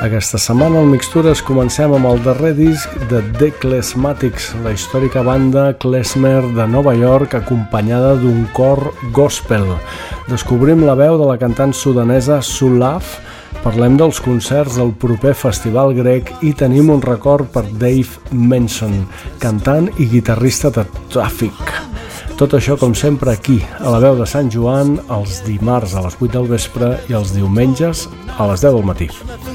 Aquesta setmana al Mixtures comencem amb el darrer disc de The Klezmatics, la històrica banda klezmer de Nova York acompanyada d'un cor gospel. Descobrim la veu de la cantant sudanesa Sulaf, parlem dels concerts del proper festival grec i tenim un record per Dave Manson, cantant i guitarrista de Traffic. Tot això, com sempre, aquí, a la veu de Sant Joan, els dimarts a les 8 del vespre i els diumenges a les 10 del matí.